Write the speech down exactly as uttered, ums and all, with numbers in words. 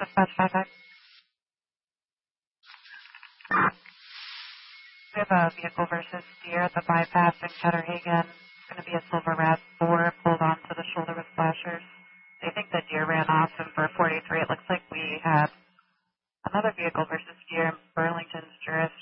Dispatch five five. We have a vehicle versus deer at the bypass in Ketterhagen. It's going to be a silver RAV four pulled onto the shoulder with flashers. They think the deer ran off, and for forty-three, it looks like we had another vehicle versus deer in Burlington's jurisdiction.